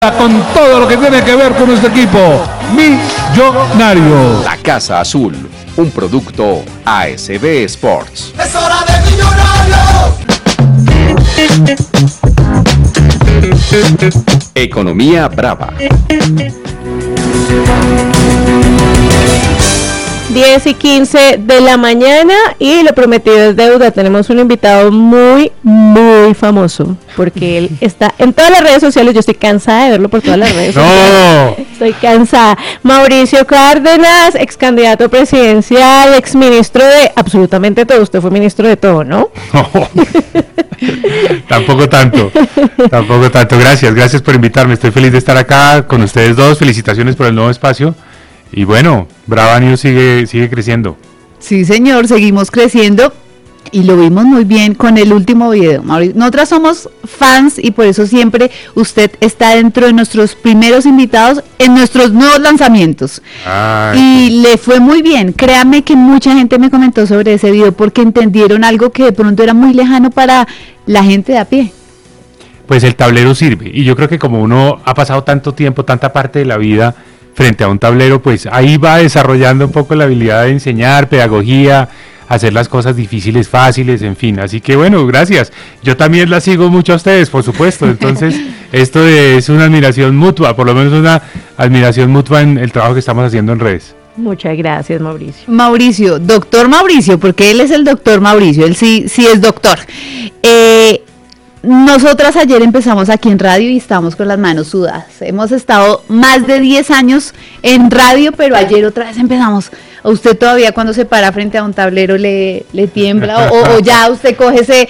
con todo lo que tiene que ver con nuestro equipo Millonario. La Casa Azul, un producto ASB Sports. ¡Es hora de Millonario! Economía Brava. 10:15 de la mañana y lo prometido es deuda. Tenemos un invitado muy famoso porque él está en todas las redes sociales. Yo estoy cansada de verlo por todas las redes sociales. Estoy cansada. Mauricio Cárdenas, ex candidato presidencial, ex ministro de absolutamente todo. Usted fue ministro de todo, ¿no? No. Tampoco tanto. Gracias por invitarme. Estoy feliz de estar acá con ustedes dos. Felicitaciones por el nuevo espacio. Y bueno, Brava News sigue creciendo. Sí, señor, seguimos creciendo y lo vimos muy bien con el último video. Nosotras somos fans y por eso siempre usted está dentro de nuestros primeros invitados en nuestros nuevos lanzamientos. Y le fue muy bien. Créame que mucha gente me comentó sobre ese video porque entendieron algo que de pronto era muy lejano para la gente de a pie. Pues el tablero sirve y yo creo que como uno ha pasado tanto tiempo, tanta parte de la vida frente a un tablero, pues ahí va desarrollando un poco la habilidad de enseñar, pedagogía, hacer las cosas difíciles, fáciles, en fin. Así que bueno, gracias. Yo también las sigo mucho a ustedes, por supuesto. Entonces, esto es una admiración mutua, por lo menos una admiración mutua en el trabajo que estamos haciendo en redes. Muchas gracias, Mauricio. Mauricio, doctor Mauricio, porque él es el doctor Mauricio, él sí es doctor. Nosotras ayer empezamos aquí en radio y estamos con las manos sudadas. Hemos estado más de 10 años en radio, pero ayer otra vez empezamos. ¿A usted todavía cuando se para frente a un tablero le tiembla o ya usted coge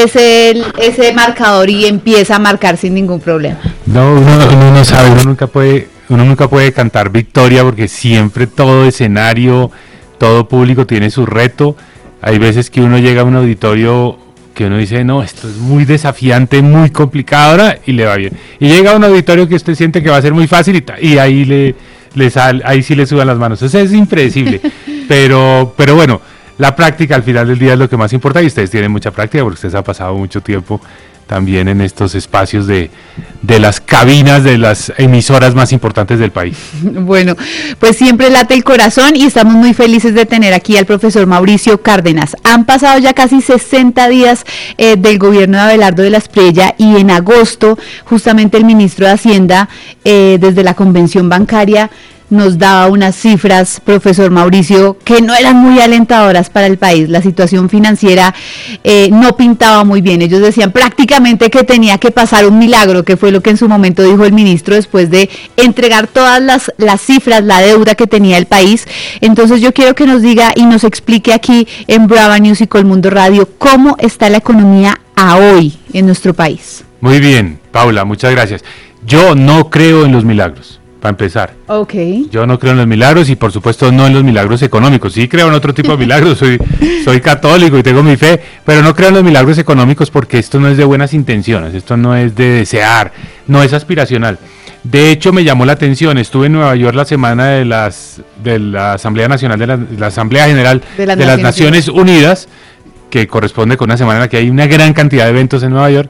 ese marcador y empieza a marcar sin ningún problema? No, uno no sabe, uno nunca puede cantar victoria porque siempre todo escenario, todo público tiene su reto. Hay veces que uno llega a un auditorio que uno dice, no, esto es muy desafiante, muy complicado ahora, y le va bien. Y llega a un auditorio que usted siente que va a ser muy fácil y ahí ahí sí le suban las manos. Eso es impredecible. pero bueno, la práctica al final del día es lo que más importa y ustedes tienen mucha práctica porque ustedes han pasado mucho tiempo también en estos espacios de las cabinas de las emisoras más importantes del país. Bueno, pues siempre late el corazón y estamos muy felices de tener aquí al profesor Mauricio Cárdenas. Han pasado ya casi 60 días del gobierno de Abelardo de la Espriella y en agosto justamente el ministro de Hacienda desde la convención bancaria nos daba unas cifras, profesor Mauricio, que no eran muy alentadoras para el país. La situación financiera no pintaba muy bien. Ellos decían prácticamente que tenía que pasar un milagro, que fue lo que en su momento dijo el ministro después de entregar todas las cifras, la deuda que tenía el país. Entonces yo quiero que nos diga y nos explique aquí en Brava News y Colmundo Radio cómo está la economía a hoy en nuestro país. Muy bien, Paula, muchas gracias. Yo no creo en los milagros. Para empezar. Okay. Yo no creo en los milagros y por supuesto no en los milagros económicos. Sí creo en otro tipo de milagros, soy católico y tengo mi fe, pero no creo en los milagros económicos porque esto no es de buenas intenciones, esto no es de desear, no es aspiracional. De hecho me llamó la atención, estuve en Nueva York la semana de la Asamblea Nacional, de la Asamblea General de las Naciones Unidas, que corresponde con una semana en la que hay una gran cantidad de eventos en Nueva York,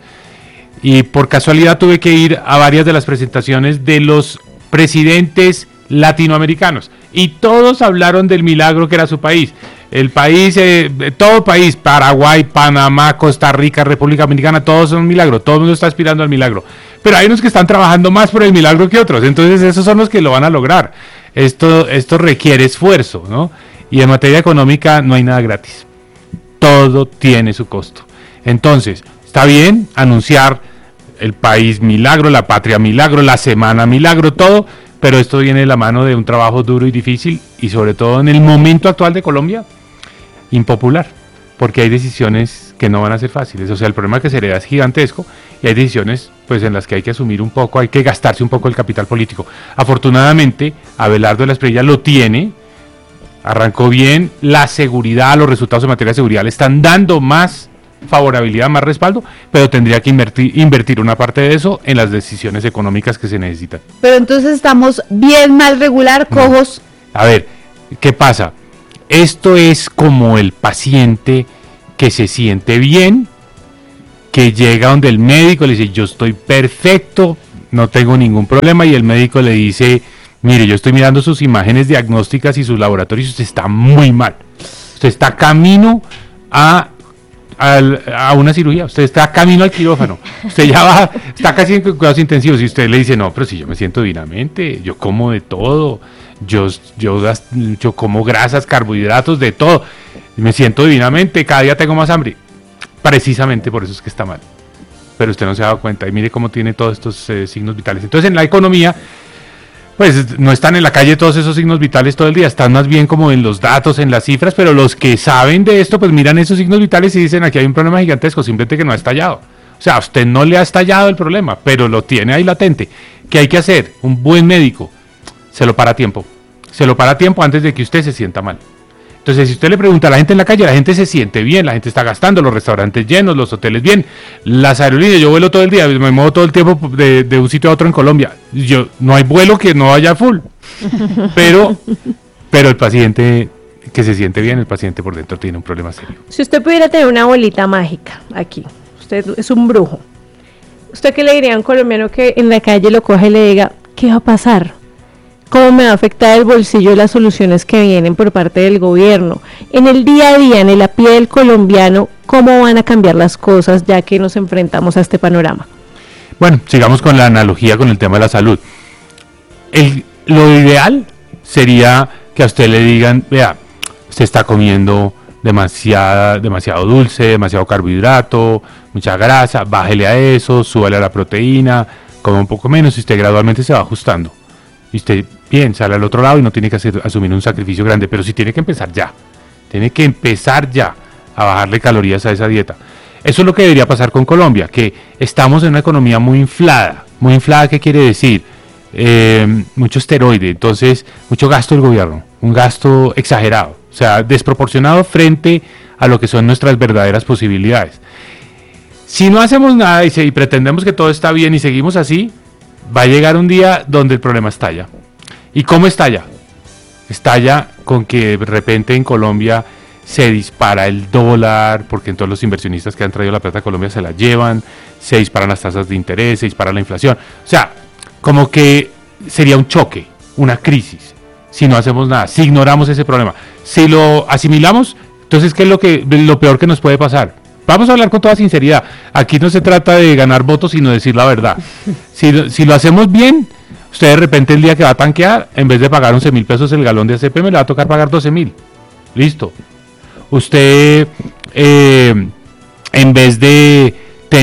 y por casualidad tuve que ir a varias de las presentaciones de los presidentes latinoamericanos y todos hablaron del milagro que era su país. El país, todo país, Paraguay, Panamá, Costa Rica, República Dominicana, todos son un milagro, todo el mundo está aspirando al milagro. Pero hay unos que están trabajando más por el milagro que otros, entonces esos son los que lo van a lograr. Esto requiere esfuerzo, ¿no? Y en materia económica no hay nada gratis. Todo tiene su costo. Entonces, está bien anunciar el país milagro, la patria milagro, la semana milagro, todo, pero esto viene de la mano de un trabajo duro y difícil y sobre todo en el momento actual de Colombia, impopular, porque hay decisiones que no van a ser fáciles, o sea, el problema que se hereda es gigantesco y hay decisiones pues en las que hay que asumir un poco, hay que gastarse un poco el capital político. Afortunadamente, Abelardo de la Espriella lo tiene, arrancó bien, la seguridad, los resultados en materia de seguridad le están dando más favorabilidad, más respaldo, pero tendría que invertir una parte de eso en las decisiones económicas que se necesitan. Pero entonces estamos bien, mal, regular, cojos. No. A ver, ¿qué pasa? Esto es como el paciente que se siente bien, que llega donde el médico le dice, yo estoy perfecto, no tengo ningún problema, y el médico le dice, mire, yo estoy mirando sus imágenes diagnósticas y sus laboratorios, usted está muy mal, usted está camino a una cirugía, usted está camino al quirófano, usted ya va, está casi en cuidados intensivos, y usted le dice, no, pero si yo me siento divinamente, yo como de todo, yo como grasas, carbohidratos, de todo, me siento divinamente, cada día tengo más hambre, precisamente por eso es que está mal, pero usted no se ha dado cuenta, y mire cómo tiene todos estos signos vitales. Entonces en la economía, pues no están en la calle todos esos signos vitales todo el día, están más bien como en los datos, en las cifras, pero los que saben de esto, pues miran esos signos vitales y dicen, aquí hay un problema gigantesco, simplemente que no ha estallado. O sea, a usted no le ha estallado el problema, pero lo tiene ahí latente. ¿Qué hay que hacer? Un buen médico se lo para a tiempo antes de que usted se sienta mal. Entonces, si usted le pregunta a la gente en la calle, la gente se siente bien, la gente está gastando, los restaurantes llenos, los hoteles bien, las aerolíneas, yo vuelo todo el día, me muevo todo el tiempo de un sitio a otro en Colombia, no hay vuelo que no vaya full, pero el paciente que se siente bien, el paciente por dentro tiene un problema serio. Si usted pudiera tener una bolita mágica aquí, usted es un brujo, ¿usted qué le diría a un colombiano que en la calle lo coge y le diga, ¿qué va a pasar? ¿Cómo me va a afectar el bolsillo y las soluciones que vienen por parte del gobierno? En el día a día, en el a pie del colombiano, ¿cómo van a cambiar las cosas ya que nos enfrentamos a este panorama? Bueno, sigamos con la analogía con el tema de la salud. Lo ideal sería que a usted le digan, vea, usted está comiendo demasiado dulce, demasiado carbohidrato, mucha grasa, bájele a eso, súbale a la proteína, coma un poco menos y usted gradualmente se va ajustando. Y usted bien sale al otro lado y no tiene que asumir un sacrificio grande, pero sí tiene que empezar ya a bajarle calorías a esa dieta. Eso es lo que debería pasar con Colombia, que estamos en una economía muy inflada. ¿Qué quiere decir? Mucho esteroide, entonces mucho gasto del gobierno, un gasto exagerado, o sea, desproporcionado frente a lo que son nuestras verdaderas posibilidades. Si no hacemos nada y pretendemos que todo está bien y seguimos así, va a llegar un día donde el problema estalla. ¿Y cómo estalla? Estalla con que de repente en Colombia se dispara el dólar, porque entonces los inversionistas que han traído la plata a Colombia se la llevan, se disparan las tasas de interés, se dispara la inflación. O sea, como que sería un choque, una crisis, si no hacemos nada, si ignoramos ese problema. Si lo asimilamos, entonces, ¿qué es lo peor que nos puede pasar? Vamos a hablar con toda sinceridad. Aquí no se trata de ganar votos, sino decir la verdad. Si lo hacemos bien, usted de repente el día que va a tanquear, en vez de pagar 11.000 pesos el galón de ACP, le va a tocar pagar 12.000. Listo. Usted, en vez de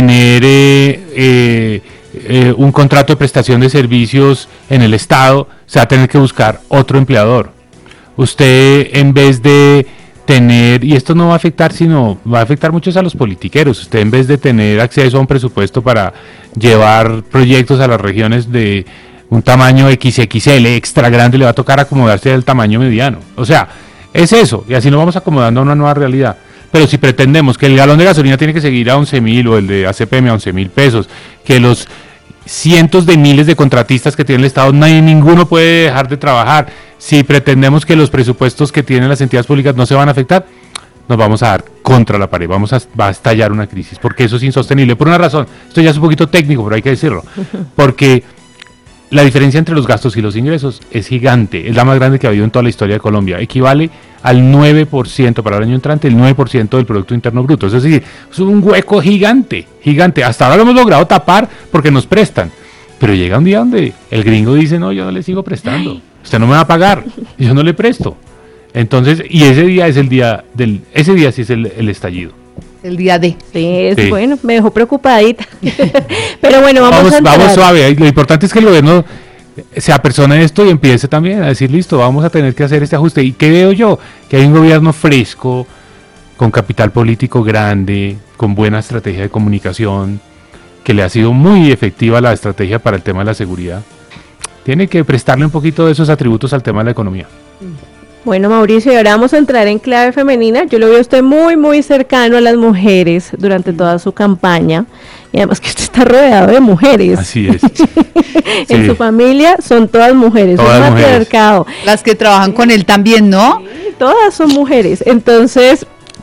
tener un contrato de prestación de servicios en el Estado, se va a tener que buscar otro empleador. Usted, en vez de tener, y esto no va a afectar, sino va a afectar mucho a los politiqueros, usted en vez de tener acceso a un presupuesto para llevar proyectos a las regiones de un tamaño XXL, extra grande, le va a tocar acomodarse al tamaño mediano. O sea, es eso, y así nos vamos acomodando a una nueva realidad. Pero si pretendemos que el galón de gasolina tiene que seguir a 11.000 o el de ACPM a 11.000 pesos, que los cientos de miles de contratistas que tiene el Estado, ninguno puede dejar de trabajar, si pretendemos que los presupuestos que tienen las entidades públicas no se van a afectar, nos vamos a dar contra la pared, va a estallar una crisis, porque eso es insostenible, por una razón, esto ya es un poquito técnico, pero hay que decirlo, porque la diferencia entre los gastos y los ingresos es gigante, es la más grande que ha habido en toda la historia de Colombia, equivale al 9% para el año entrante, el 9% del Producto Interno Bruto, es decir, es un hueco gigante, hasta ahora lo hemos logrado tapar porque nos prestan, pero llega un día donde el gringo dice, no, yo no le sigo prestando, usted no me va a pagar, yo no le presto, entonces, y ese día es ese día sí es el estallido. El día D. Sí. Bueno, me dejó preocupadita. Pero bueno, vamos suave. Lo importante es que el gobierno se apersone esto y empiece también a decir, listo, vamos a tener que hacer este ajuste. ¿Y qué veo yo? Que hay un gobierno fresco, con capital político grande, con buena estrategia de comunicación, que le ha sido muy efectiva la estrategia para el tema de la seguridad. Tiene que prestarle un poquito de esos atributos al tema de la economía. Bueno, Mauricio, y ahora vamos a entrar en clave femenina. Yo lo veo a usted muy, muy cercano a las mujeres durante toda su campaña. Y además que usted está rodeado de mujeres. Así es. En su familia son todas mujeres. Todas un mujeres. matriarcado. Las que trabajan con él también, ¿no? Sí, todas son mujeres. Entonces, pues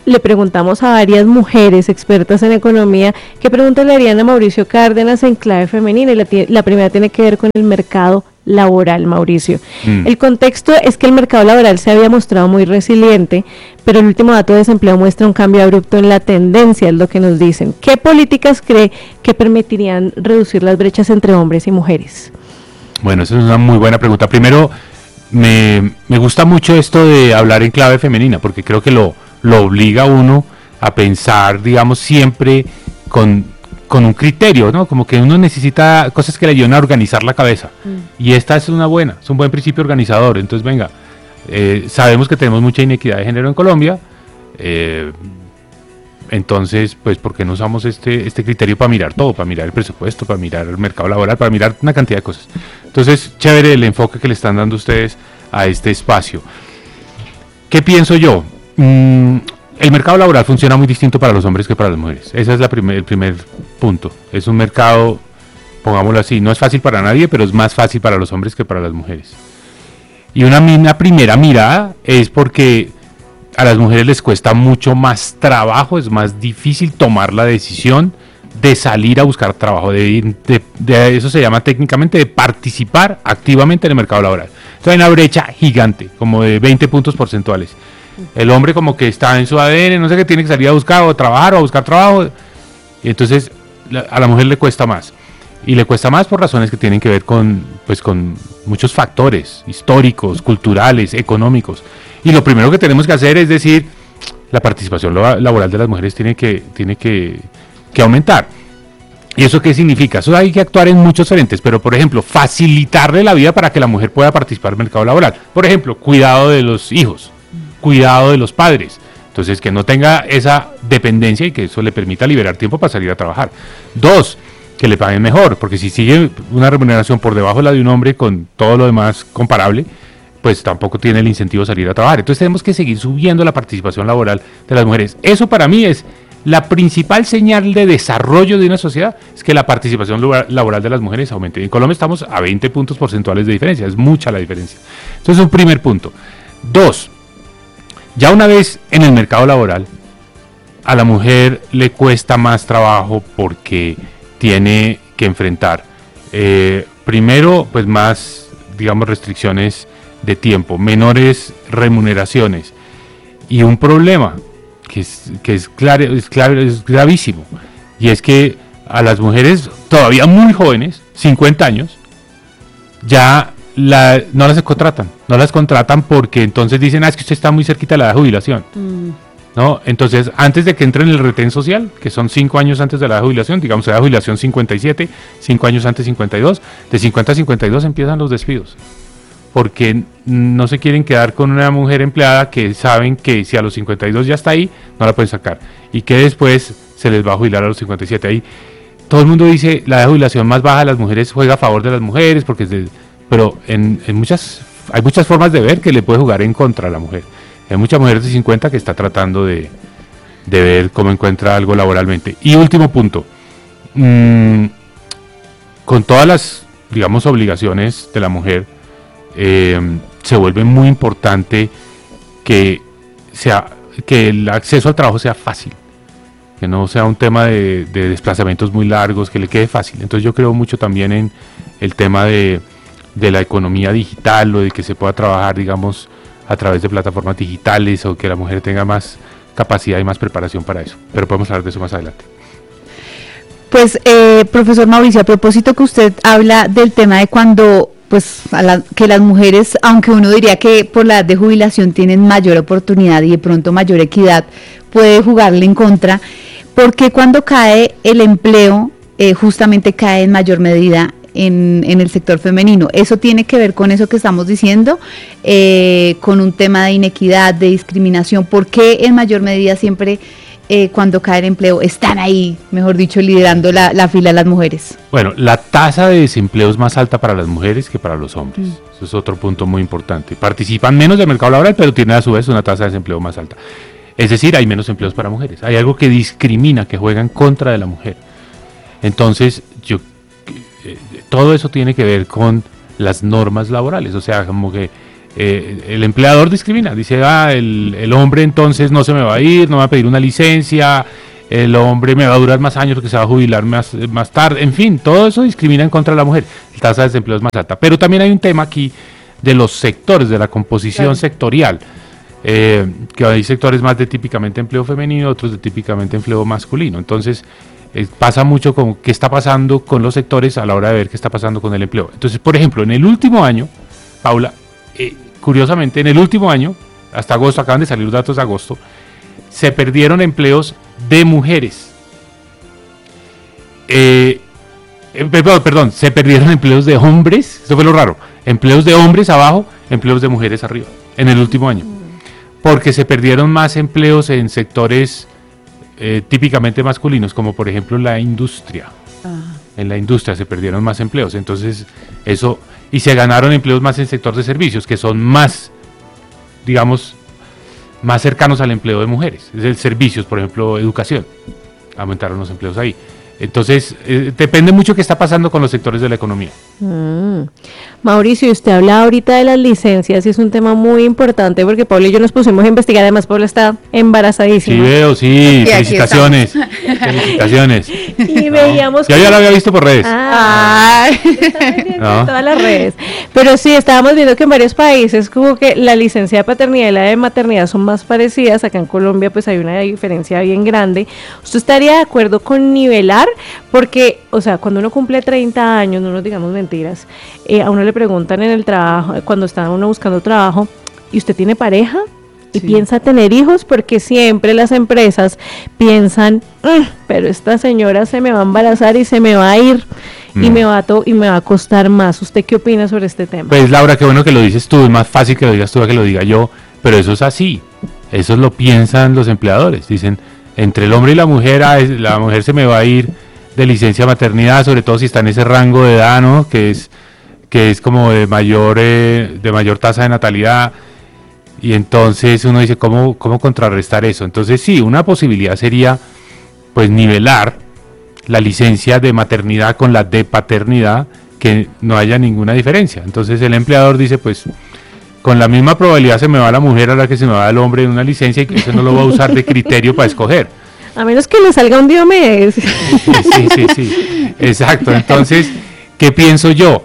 le preguntamos a varias mujeres expertas en economía qué preguntas le harían a Mauricio Cárdenas en clave femenina, y la primera tiene que ver con el mercado laboral, Mauricio. El contexto es que el mercado laboral se había mostrado muy resiliente, pero el último dato de desempleo muestra un cambio abrupto en la tendencia, es lo que nos dicen. ¿Qué políticas cree que permitirían reducir las brechas entre hombres y mujeres? Bueno, esa es una muy buena pregunta. Primero, me gusta mucho esto de hablar en clave femenina, porque creo que lo obliga a uno a pensar, digamos, siempre con un criterio, ¿no? Como que uno necesita cosas que le ayuden a organizar la cabeza. Y esta es es un buen principio organizador. Entonces, venga, sabemos que tenemos mucha inequidad de género en Colombia, entonces, pues, ¿por qué no usamos este criterio para mirar todo? Para mirar el presupuesto, para mirar el mercado laboral, para mirar una cantidad de cosas. Entonces, chévere el enfoque que le están dando ustedes a este espacio. ¿Qué pienso yo? El mercado laboral funciona muy distinto para los hombres que para las mujeres. Ese es el primer punto. Es un mercado, pongámoslo así, no es fácil para nadie, pero es más fácil para los hombres que para las mujeres. Y una primera mirada es porque a las mujeres les cuesta mucho más trabajo, es más difícil tomar la decisión de salir a buscar trabajo, de eso se llama técnicamente de participar activamente en el mercado laboral. Entonces hay una brecha gigante, como de 20 puntos porcentuales. El hombre como que está en su ADN, no sé qué, tiene que salir a buscar o trabajar o a buscar trabajo, y entonces a la mujer le cuesta más. Y le cuesta más por razones que tienen que ver con muchos factores históricos, culturales, económicos. Y lo primero que tenemos que hacer es decir, la participación laboral de las mujeres tiene que aumentar. ¿Y eso qué significa? Eso hay que actuar en muchos frentes, pero por ejemplo, facilitarle la vida para que la mujer pueda participar en el mercado laboral. Por ejemplo, cuidado de los hijos, cuidado de los padres. Entonces, que no tenga esa dependencia y que eso le permita liberar tiempo para salir a trabajar. 2, que le paguen mejor, porque si sigue una remuneración por debajo de la de un hombre con todo lo demás comparable, pues tampoco tiene el incentivo a salir a trabajar. Entonces tenemos que seguir subiendo la participación laboral de las mujeres. Eso para mí es la principal señal de desarrollo de una sociedad, es que la participación laboral de las mujeres aumente. En Colombia estamos a 20 puntos porcentuales de diferencia, es mucha la diferencia. Entonces es un primer punto. 2, ya una vez en el mercado laboral, a la mujer le cuesta más trabajo porque tiene que enfrentar, primero, pues más, digamos, restricciones de tiempo, menores remuneraciones y un problema que es gravísimo, y es que a las mujeres todavía muy jóvenes, 50 años, ya no las contratan porque entonces dicen, es que usted está muy cerquita de la edad de jubilación. ¿No? Entonces, antes de que entre en el retén social, que son 5 años antes de la edad de jubilación, digamos, edad de jubilación 57, 5 años antes 52, de 50 a 52 empiezan los despidos, porque no se quieren quedar con una mujer empleada que saben que si a los 52 ya está ahí, no la pueden sacar, y que después se les va a jubilar a los 57. Ahí todo el mundo dice, la edad de jubilación más baja de las mujeres juega a favor de las mujeres, porque pero hay muchas formas de ver que le puede jugar en contra a la mujer. Hay muchas mujeres de 50 que está tratando de ver cómo encuentra algo laboralmente. Y último punto, con todas las, digamos, obligaciones de la mujer, se vuelve muy importante que el acceso al trabajo sea fácil, que no sea un tema de desplazamientos muy largos, que le quede fácil. Entonces yo creo mucho también en el tema de la economía digital, o de que se pueda trabajar, digamos, a través de plataformas digitales, o que la mujer tenga más capacidad y más preparación para eso. Pero podemos hablar de eso más adelante. Pues, profesor Mauricio, a propósito que usted habla del tema de cuando, pues, que las mujeres, aunque uno diría que por la edad de jubilación tienen mayor oportunidad y de pronto mayor equidad, puede jugarle en contra, ¿por qué cuando cae el empleo justamente cae en mayor medida en el sector femenino? Eso tiene que ver con eso que estamos diciendo, con un tema de inequidad, de discriminación. ¿Por qué en mayor medida siempre cuando cae el empleo están ahí, mejor dicho, liderando la fila las mujeres? Bueno, la tasa de desempleo es más alta para las mujeres que para los hombres. Eso es otro punto muy importante. Participan menos del mercado laboral, pero tienen a su vez una tasa de desempleo más alta. Es decir, hay menos empleos para mujeres. Hay algo que discrimina, que juega en contra de la mujer. Entonces, todo eso tiene que ver con las normas laborales, o sea, como que el empleador discrimina, dice, el hombre entonces no se me va a ir, no me va a pedir una licencia, el hombre me va a durar más años porque se va a jubilar más tarde, en fin, todo eso discrimina en contra de la mujer, la tasa de desempleo es más alta. Pero también hay un tema aquí de los sectores, de la composición sectorial, que hay sectores más de típicamente empleo femenino, otros de típicamente empleo masculino. Entonces pasa mucho con qué está pasando con los sectores a la hora de ver qué está pasando con el empleo. Entonces, por ejemplo, en el último año, Paula, curiosamente, en el último año, hasta agosto, acaban de salir los datos de agosto, se perdieron empleos de mujeres. Perdón, se perdieron empleos de hombres, esto fue lo raro, empleos de hombres abajo, empleos de mujeres arriba, en el último año. Porque se perdieron más empleos en sectores típicamente masculinos, como por ejemplo la industria. En la industria se perdieron más empleos, entonces eso, y se ganaron empleos más en sector de servicios, que son más, digamos, más cercanos al empleo de mujeres. Es el servicios, por ejemplo, educación, aumentaron los empleos ahí. Entonces, depende mucho qué está pasando con los sectores de la economía. Mauricio, usted habla ahorita de las licencias y es un tema muy importante porque Pablo y yo nos pusimos a investigar, además Pablo está embarazadísima. Sí veo, sí, felicitaciones, felicitaciones. Y veíamos... Yo ya lo había visto por redes. En todas las redes. Pero sí, estábamos viendo que en varios países como que la licencia de paternidad y la de maternidad son más parecidas. Acá en Colombia pues hay una diferencia bien grande. ¿Usted estaría de acuerdo con nivelar? Porque, o sea, cuando uno cumple 30 años, no nos digamos mentiras, a uno le preguntan en el trabajo, cuando está uno buscando trabajo, ¿y usted tiene pareja? ¿Y piensa tener hijos? Porque siempre las empresas piensan, pero esta señora se me va a embarazar y se me va a ir y me va a costar más. ¿Usted qué opina sobre este tema? Pues Laura, qué bueno que lo dices tú, es más fácil que lo digas tú a que lo diga yo, pero eso es así, eso lo piensan los empleadores, dicen, entre el hombre y la mujer se me va a ir de licencia maternidad, sobre todo si está en ese rango de edad, ¿no? Que es como de mayor tasa de natalidad, y entonces uno dice, ¿cómo contrarrestar eso? Entonces sí, una posibilidad sería pues nivelar la licencia de maternidad con la de paternidad, que no haya ninguna diferencia. Entonces el empleador dice, pues con la misma probabilidad se me va la mujer a la que se me va el hombre en una licencia, y que eso no lo va a usar de criterio para escoger. A menos que le salga un Diomedes. Sí, exacto. Entonces, ¿qué pienso yo?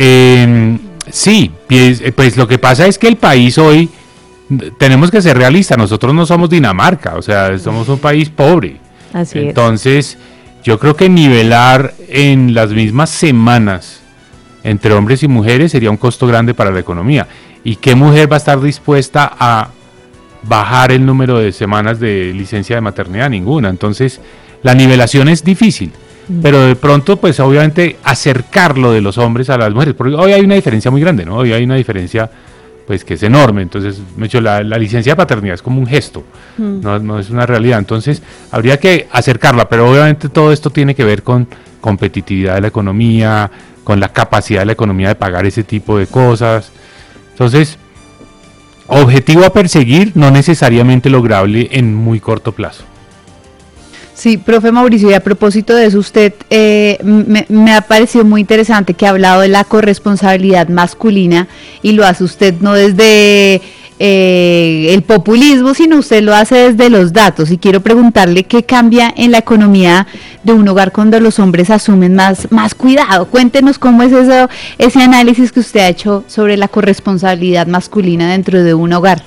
Sí, pues lo que pasa es que el país hoy, tenemos que ser realistas, nosotros no somos Dinamarca, o sea, somos un país pobre. Así es. Entonces, yo creo que nivelar en las mismas semanas entre hombres y mujeres sería un costo grande para la economía. ¿Y qué mujer va a estar dispuesta a bajar el número de semanas de licencia de maternidad? Ninguna. Entonces, la nivelación es difícil, pero de pronto, pues obviamente, acercarlo de los hombres a las mujeres, porque hoy hay una diferencia muy grande, ¿no? Hoy hay una diferencia, pues, que es enorme. Entonces, de hecho, la licencia de paternidad es como un gesto, no es una realidad. Entonces, habría que acercarla, pero obviamente todo esto tiene que ver con competitividad de la economía, con la capacidad de la economía de pagar ese tipo de cosas. Entonces, objetivo a perseguir, no necesariamente lograble en muy corto plazo. Sí, profe Mauricio, y a propósito de eso, usted me ha parecido muy interesante que ha hablado de la corresponsabilidad masculina, y lo hace usted no desde el populismo, sino usted lo hace desde los datos. Y quiero preguntarle qué cambia en la economía de un hogar cuando los hombres asumen más cuidado. Cuéntenos cómo es eso, ese análisis que usted ha hecho sobre la corresponsabilidad masculina dentro de un hogar.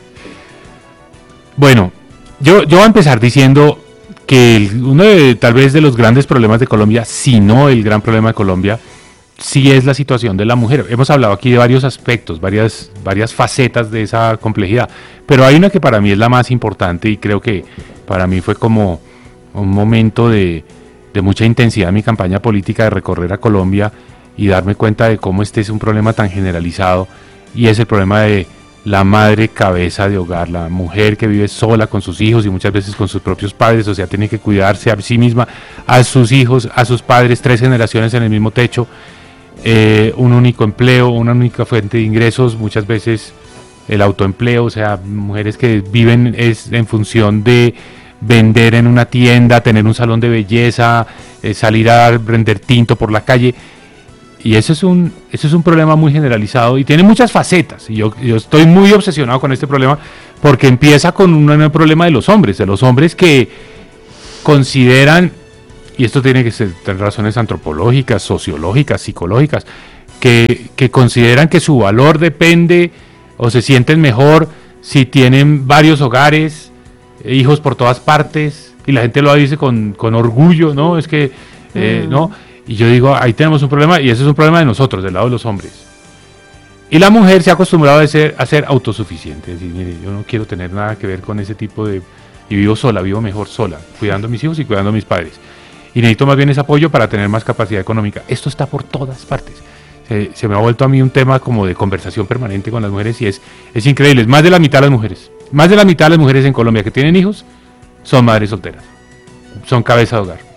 Bueno, yo voy a empezar diciendo que uno tal vez de los grandes problemas de Colombia, si no el gran problema de Colombia, sí es la situación de la mujer. Hemos hablado aquí de varios aspectos, varias facetas de esa complejidad, pero hay una que para mí es la más importante, y creo que para mí fue como un momento de mucha intensidad en mi campaña política, de recorrer a Colombia y darme cuenta de cómo este es un problema tan generalizado, y es el problema de la madre cabeza de hogar, la mujer que vive sola con sus hijos y muchas veces con sus propios padres, o sea, tiene que cuidarse a sí misma, a sus hijos, a sus padres, 3 generaciones en el mismo techo. Un único empleo, una única fuente de ingresos, muchas veces el autoempleo, o sea, mujeres que viven es en función de vender en una tienda, tener un salón de belleza, salir a vender tinto por la calle. Y ese es un problema muy generalizado y tiene muchas facetas. Y yo estoy muy obsesionado con este problema porque empieza con un problema de los hombres que consideran, y esto tiene que tener razones antropológicas, sociológicas, psicológicas, que consideran que su valor depende o se sienten mejor si tienen varios hogares, hijos por todas partes, y la gente lo dice con orgullo, ¿no? Es que, ¿no? Y yo digo, ahí tenemos un problema, y ese es un problema de nosotros, del lado de los hombres. Y la mujer se ha acostumbrado a ser autosuficiente, es decir, mire, yo no quiero tener nada que ver con ese tipo de... Y vivo sola, vivo mejor sola, cuidando a mis hijos y cuidando a mis padres. Y necesito más bien ese apoyo para tener más capacidad económica. Esto está por todas partes. Se me ha vuelto a mí un tema como de conversación permanente con las mujeres y es increíble. Es más de la mitad de las mujeres. Más de la mitad de las mujeres en Colombia que tienen hijos son madres solteras. Son cabeza de hogar.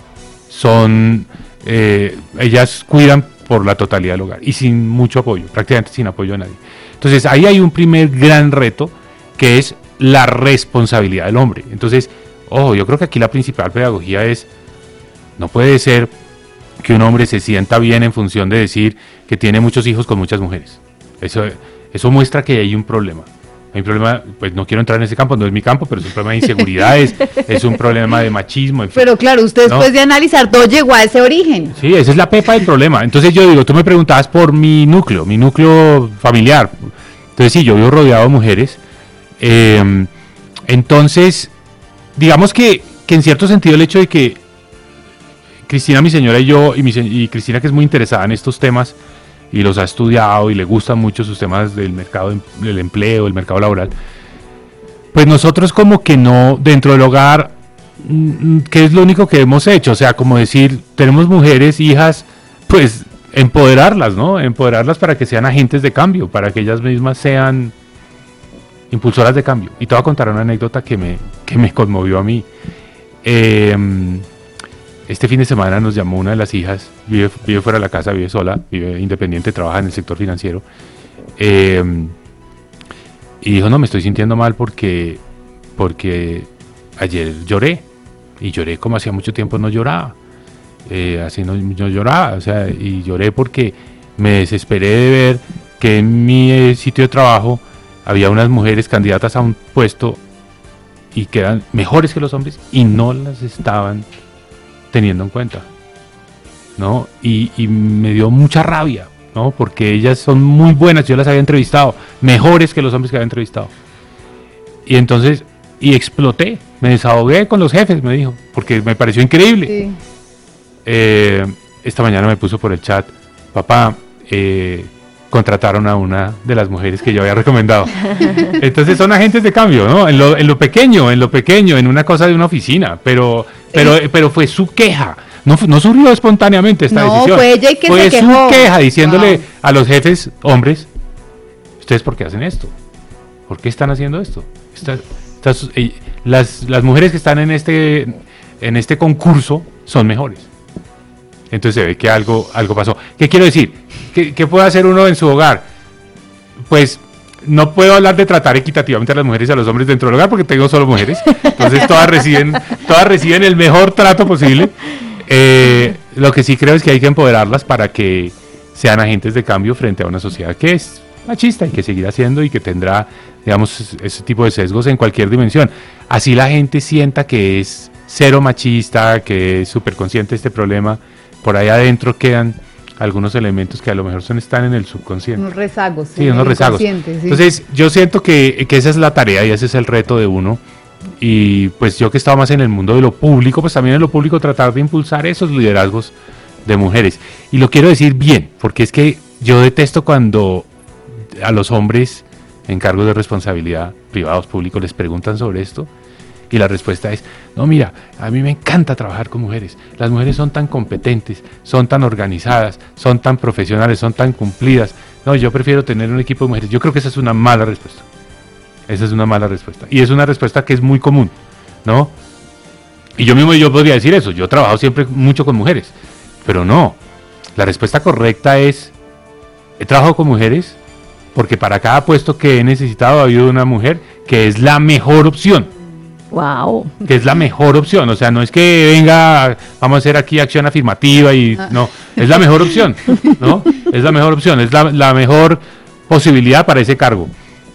Ellas cuidan por la totalidad del hogar y sin mucho apoyo, prácticamente sin apoyo de nadie. Entonces ahí hay un primer gran reto que es la responsabilidad del hombre. Entonces, ojo, yo creo que aquí la principal pedagogía es, no puede ser que un hombre se sienta bien en función de decir que tiene muchos hijos con muchas mujeres. Eso muestra que hay un problema. Hay un problema, pues no quiero entrar en ese campo, no es mi campo, pero es un problema de inseguridades, es un problema de machismo. En fin. Pero claro, usted después de analizar todo llegó a ese origen. Sí, esa es la pepa del problema. Entonces yo digo, tú me preguntabas por mi núcleo familiar. Entonces sí, yo vivo rodeado de mujeres. Entonces, digamos que en cierto sentido el hecho de que Cristina, mi señora, y yo, y Cristina, que es muy interesada en estos temas y los ha estudiado y le gustan mucho sus temas del mercado del empleo, del mercado laboral, pues nosotros como que no, dentro del hogar, ¿qué es lo único que hemos hecho? O sea, como decir, tenemos mujeres, hijas, pues empoderarlas, ¿no? Empoderarlas para que sean agentes de cambio, para que ellas mismas sean impulsoras de cambio. Y te voy a contar una anécdota que me conmovió a mí. Este fin de semana nos llamó una de las hijas, vive fuera de la casa, vive sola, vive independiente, trabaja en el sector financiero, y dijo, no, me estoy sintiendo mal porque ayer lloré, y lloré como hacía mucho tiempo no lloraba, así no lloraba, o sea, y lloré porque me desesperé de ver que en mi sitio de trabajo había unas mujeres candidatas a un puesto y que eran mejores que los hombres y no las estaban teniendo en cuenta, ¿no? Y me dio mucha rabia, ¿no? Porque ellas son muy buenas, yo las había entrevistado, mejores que los hombres que había entrevistado. Y entonces, exploté, me desahogué con los jefes, me dijo, porque me pareció increíble. Sí. Esta mañana me puso por el chat, papá, contrataron a una de las mujeres que yo había recomendado. Entonces son agentes de cambio, ¿no? En lo pequeño, en una cosa de una oficina, pero fue su queja. No surgió espontáneamente esta decisión. Fue ella que se quejó. Fue su queja diciéndole a los jefes, hombres, ¿ustedes por qué hacen esto? ¿Por qué están haciendo esto? Las mujeres que están en este concurso son mejores. Entonces se ve que algo pasó. ¿Qué quiero decir? ¿Qué puede hacer uno en su hogar? Pues no puedo hablar de tratar equitativamente a las mujeres y a los hombres dentro del hogar porque tengo solo mujeres. Entonces todas reciben el mejor trato posible. Lo que sí creo es que hay que empoderarlas para que sean agentes de cambio frente a una sociedad que es machista y que seguirá siendo y que tendrá, digamos, ese tipo de sesgos en cualquier dimensión. Así la gente sienta que es cero machista, que es súper consciente de este problema. Por ahí adentro quedan algunos elementos que a lo mejor están en el subconsciente. Unos rezagos. Sí, unos rezagos. Sí. Entonces, yo siento que esa es la tarea y ese es el reto de uno. Y pues yo que he estado más en el mundo de lo público, pues también en lo público tratar de impulsar esos liderazgos de mujeres. Y lo quiero decir bien, porque es que yo detesto cuando a los hombres en cargos de responsabilidad, privados, públicos, les preguntan sobre esto. Y la respuesta es, no, mira, a mí me encanta trabajar con mujeres. Las mujeres son tan competentes, son tan organizadas, son tan profesionales, son tan cumplidas. No, yo prefiero tener un equipo de mujeres. Yo creo que esa es una mala respuesta. Esa es una mala respuesta. Y es una respuesta que es muy común, ¿no? Y yo podría decir eso. Yo trabajo siempre mucho con mujeres. Pero no. La respuesta correcta es, he trabajado con mujeres porque para cada puesto que he necesitado ha habido una mujer que es la mejor opción. Wow. que es la mejor opción. O sea, no es que venga, vamos a hacer aquí acción afirmativa y no, es la mejor opción, ¿no? Es la mejor opción, es la mejor posibilidad para ese cargo.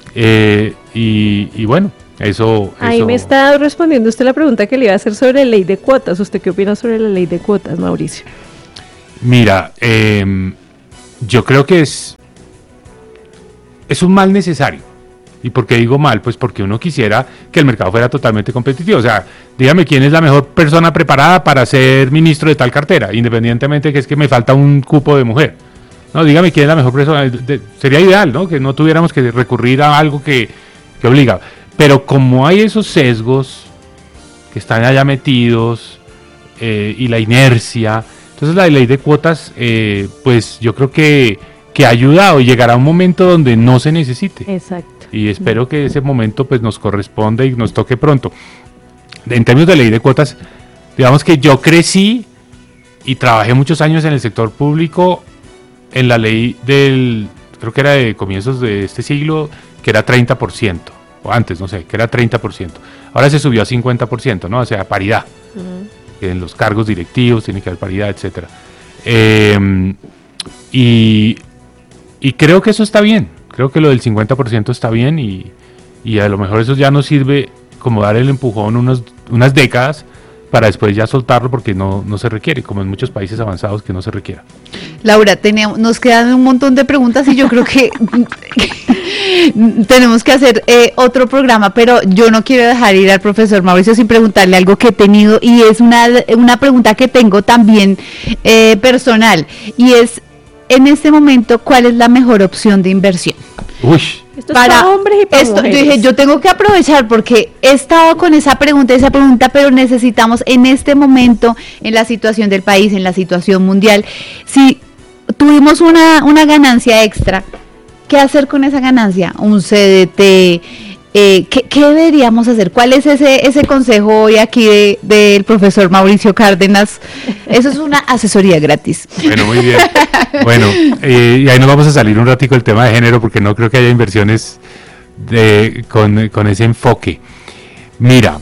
Y bueno, eso... Ahí me está respondiendo usted la pregunta que le iba a hacer sobre la ley de cuotas. ¿Usted qué opina sobre la ley de cuotas, Mauricio? Mira, yo creo que es un mal necesario. ¿Y por qué digo mal? Pues porque uno quisiera que el mercado fuera totalmente competitivo. O sea, dígame quién es la mejor persona preparada para ser ministro de tal cartera, independientemente de que es que me falta un cupo de mujer. No, dígame quién es la mejor persona. Sería ideal, ¿no? Que no tuviéramos que recurrir a algo que obliga. Pero como hay esos sesgos que están allá metidos y la inercia, entonces la ley de cuotas, pues yo creo que ha ayudado y llegará un momento donde no se necesite. Exacto. Y espero que ese momento pues nos corresponda y nos toque pronto. En términos de ley de cuotas, digamos que yo crecí y trabajé muchos años en el sector público en la ley creo que era de comienzos de este siglo, que era 30%, o antes, no sé, que era 30%. Ahora se subió a 50%, ¿no? O sea, paridad. Uh-huh. En los cargos directivos tiene que haber paridad, etcétera. Y creo que eso está bien. Creo que lo del 50% está bien y a lo mejor eso ya nos sirve como dar el empujón unas décadas para después ya soltarlo porque no se requiere, como en muchos países avanzados que no se requiera. Laura, nos quedan un montón de preguntas y yo creo que tenemos que hacer otro programa, pero yo no quiero dejar ir al profesor Mauricio sin preguntarle algo que he tenido y es una pregunta que tengo también personal y es, en este momento, ¿cuál es la mejor opción de inversión? Uy. Esto es para hombres y para mujeres. Yo dije, yo tengo que aprovechar porque he estado con esa pregunta, pero necesitamos en este momento, en la situación del país, en la situación mundial, si tuvimos una ganancia extra, ¿qué hacer con esa ganancia? Un CDT, ¿qué deberíamos hacer? ¿Cuál es ese consejo hoy aquí del profesor Mauricio Cárdenas? Eso es una asesoría gratis. Bueno, muy bien. Bueno, y ahí nos vamos a salir un ratico del tema de género porque no creo que haya inversiones con ese enfoque. Mira,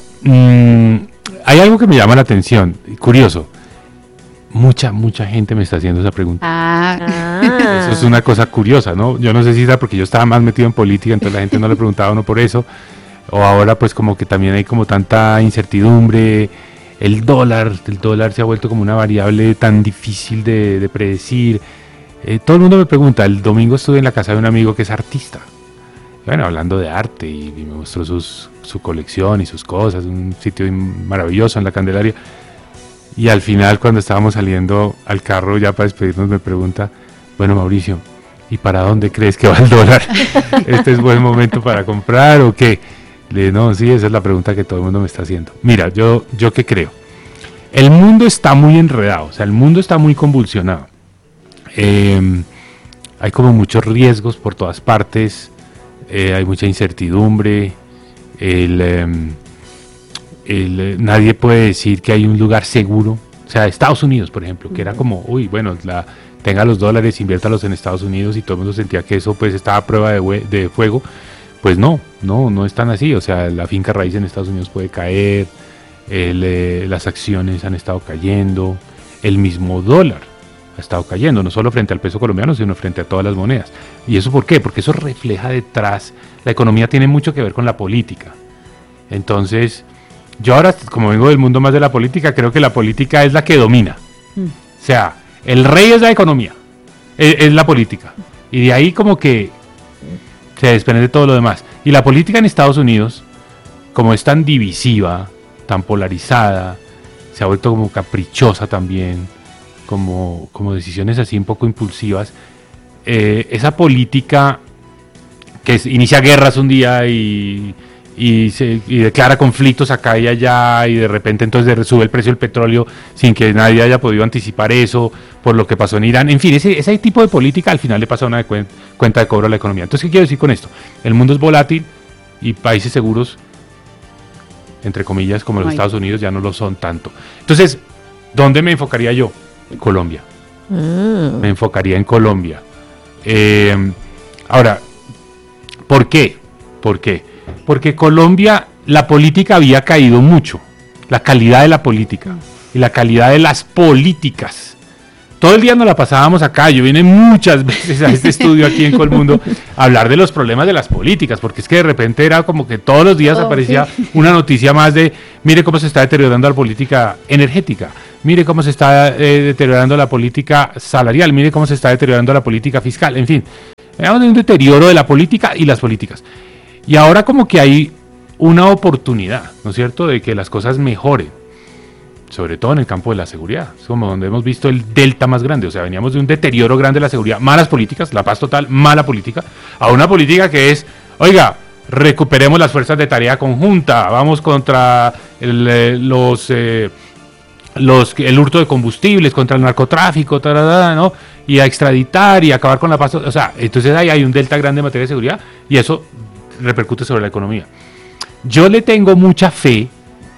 hay algo que me llama la atención, curioso. Mucha gente me está haciendo esa pregunta. Eso es una cosa curiosa, ¿no? Yo no sé si era porque yo estaba más metido en política, entonces la gente no le preguntaba a uno por eso, o ahora pues como que también hay como tanta incertidumbre, el dólar se ha vuelto como una variable tan difícil de predecir. Todo el mundo me pregunta, el domingo estuve en la casa de un amigo que es artista, bueno, hablando de arte y me mostró su colección y sus cosas, un sitio maravilloso en la Candelaria. Y al final, cuando estábamos saliendo al carro ya para despedirnos, me pregunta, bueno, Mauricio, ¿y para dónde crees que va el dólar? ¿Este es buen momento para comprar o qué? Le dije, no, sí, esa es la pregunta que todo el mundo me está haciendo. Mira, yo qué creo. El mundo está muy enredado, o sea, el mundo está muy convulsionado. Hay como muchos riesgos por todas partes, hay mucha incertidumbre, nadie puede decir que hay un lugar seguro. O sea, Estados Unidos, por ejemplo, que era como, uy, bueno, tenga los dólares, inviértalos en Estados Unidos, y todo el mundo sentía que eso pues estaba a prueba de fuego. Pues no es tan así. O sea, la finca raíz en Estados Unidos puede caer, las acciones han estado cayendo, el mismo dólar ha estado cayendo, no solo frente al peso colombiano, sino frente a todas las monedas. ¿Y eso por qué? Porque eso refleja detrás, la economía tiene mucho que ver con la política. Entonces, yo ahora, como vengo del mundo más de la política, creo que la política es la que domina. O sea, el rey es la economía, es la política. Y de ahí como que se desprende todo lo demás. Y la política en Estados Unidos, como es tan divisiva, tan polarizada, se ha vuelto como caprichosa también, como decisiones así un poco impulsivas. Esa política que inicia guerras un día y declara conflictos acá y allá, y de repente entonces sube el precio del petróleo sin que nadie haya podido anticipar eso, por lo que pasó en Irán. En fin, ese tipo de política al final le pasa una cuenta de cobro a la economía. Entonces, ¿qué quiero decir con esto? El mundo es volátil y países seguros, entre comillas, como los Estados Unidos, ya no lo son tanto. Entonces, ¿dónde me enfocaría yo? Colombia. Me enfocaría en Colombia. Ahora, ¿por qué? Porque Colombia la política había caído mucho, la calidad de la política y la calidad de las políticas. Todo el día nos la pasábamos acá, yo vine muchas veces a este estudio aquí en Colmundo a hablar de los problemas de las políticas, porque es que de repente era como que todos los días aparecía una noticia más de, mire cómo se está deteriorando la política energética, mire cómo se está deteriorando la política salarial, mire cómo se está deteriorando la política fiscal, en fin, hablamos de un deterioro de la política y las políticas. Y ahora como que hay una oportunidad, ¿no es cierto?, de que las cosas mejoren, sobre todo en el campo de la seguridad. Es como donde hemos visto el delta más grande, o sea, veníamos de un deterioro grande de la seguridad, malas políticas, la paz total, mala política, a una política que es, oiga, recuperemos las fuerzas de tarea conjunta, vamos contra el hurto de combustibles, contra el narcotráfico, ¿no? Y a extraditar y acabar con la paz, o sea, entonces ahí hay un delta grande en materia de seguridad y eso repercute sobre la economía. Yo le tengo mucha fe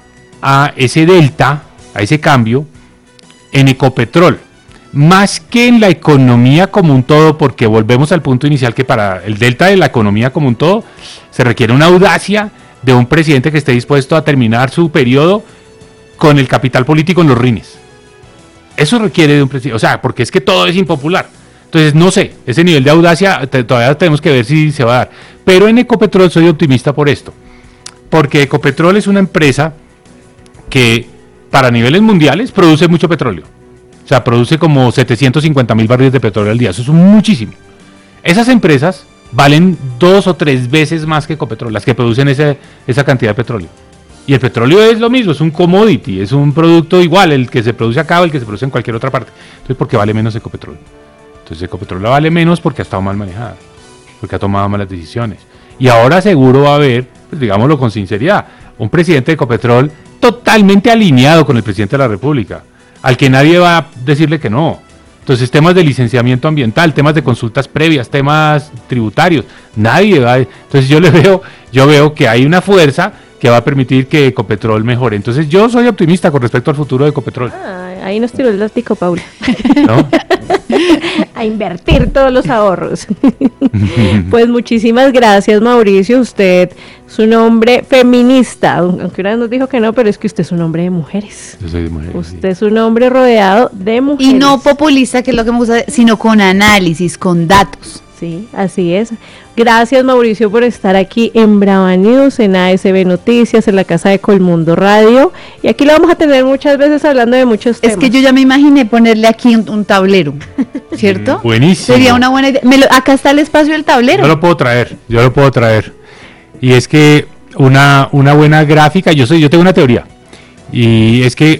a ese delta, a ese cambio, en Ecopetrol, más que en la economía como un todo, porque volvemos al punto inicial que para el delta de la economía como un todo, se requiere una audacia de un presidente que esté dispuesto a terminar su periodo con el capital político en los rines. Eso requiere de un presidente, o sea, porque es que todo es impopular. Entonces, no sé, ese nivel de audacia todavía tenemos que ver si se va a dar. Pero en Ecopetrol soy optimista por esto, porque Ecopetrol es una empresa que para niveles mundiales produce mucho petróleo. O sea, produce como 750,000 barriles de petróleo al día. Eso es muchísimo. Esas empresas valen 2 o 3 veces más que Ecopetrol, las que producen esa cantidad de petróleo. Y el petróleo es lo mismo, es un commodity, es un producto igual, el que se produce acá o el que se produce en cualquier otra parte. Entonces, ¿por qué vale menos Ecopetrol? Entonces, Ecopetrol la vale menos porque ha estado mal manejada, porque ha tomado malas decisiones. Y ahora seguro va a haber, pues digámoslo con sinceridad, un presidente de Ecopetrol totalmente alineado con el presidente de la República, al que nadie va a decirle que no. Entonces, temas de licenciamiento ambiental, temas de consultas previas, temas tributarios, nadie va a... Entonces, yo veo que hay una fuerza que va a permitir que Ecopetrol mejore. Entonces, yo soy optimista con respecto al futuro de Ecopetrol. Ahí nos tiró el látigo, Paula. ¿No? A invertir todos los ahorros. Pues muchísimas gracias, Mauricio. Usted es un hombre feminista, aunque una vez nos dijo que no, pero es que usted es un hombre de mujeres. Yo soy de mujeres. Usted es un hombre rodeado de mujeres. Y no populista, que es lo que me gusta, sino con análisis, con datos. Sí, así es. Gracias, Mauricio, por estar aquí en Brava News, en ASB Noticias, en la casa de Colmundo Radio. Y aquí lo vamos a tener muchas veces hablando de muchos temas. Es que yo ya me imaginé ponerle aquí un tablero, ¿cierto? Buenísimo. Sería una buena idea. Acá está el espacio del tablero. Yo lo puedo traer. Y es que una buena gráfica, yo tengo una teoría. Y es que